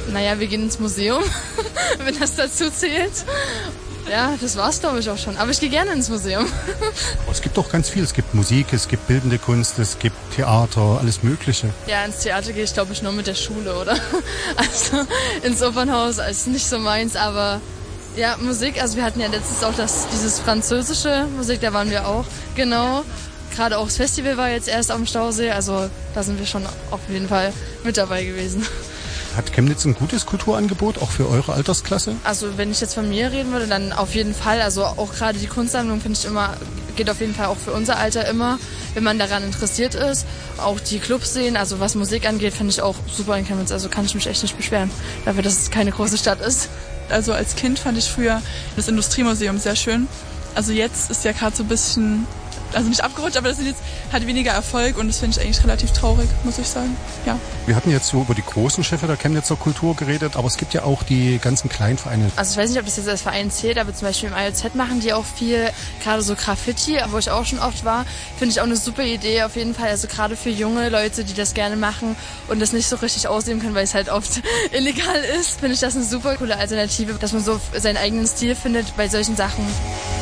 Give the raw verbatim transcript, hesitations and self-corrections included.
Naja, wir gehen ins Museum, wenn das dazu zählt. Ja, das war's, glaube ich, auch schon. Aber ich gehe gerne ins Museum. Es gibt doch ganz viel. Es gibt Musik, es gibt bildende Kunst, es gibt Theater, alles Mögliche. Ja, ins Theater gehe ich, glaube ich, nur mit der Schule, oder? Also ins Opernhaus ist nicht so meins, aber ja, Musik, also wir hatten ja letztens auch das, dieses französische Musik, da waren wir auch, genau. Gerade auch das Festival war jetzt erst am Stausee, also da sind wir schon auf jeden Fall mit dabei gewesen. Hat Chemnitz ein gutes Kulturangebot, auch für eure Altersklasse? Also wenn ich jetzt von mir reden würde, dann auf jeden Fall. Also auch gerade die Kunstsammlung finde ich immer, geht auf jeden Fall auch für unser Alter immer, wenn man daran interessiert ist. Auch die Clubs sehen, also was Musik angeht, finde ich auch super in Chemnitz. Also kann ich mich echt nicht beschweren, dafür, dass es keine große Stadt ist. Also als Kind fand ich früher das Industriemuseum sehr schön. Also jetzt ist ja gerade so ein bisschen, also nicht abgerutscht, aber das ist jetzt, hat weniger Erfolg und das finde ich eigentlich relativ traurig, muss ich sagen. Ja. Wir hatten jetzt so über die großen Schiffe der Chemnitzer Kultur geredet, aber es gibt ja auch die ganzen kleinen Vereine. Also ich weiß nicht, ob das jetzt als Verein zählt, aber zum Beispiel im I O Z machen die auch viel, gerade so Graffiti, wo ich auch schon oft war, finde ich auch eine super Idee auf jeden Fall. Also gerade für junge Leute, die das gerne machen und das nicht so richtig ausleben können, weil es halt oft illegal ist, finde ich das eine super coole Alternative, dass man so seinen eigenen Stil findet bei solchen Sachen.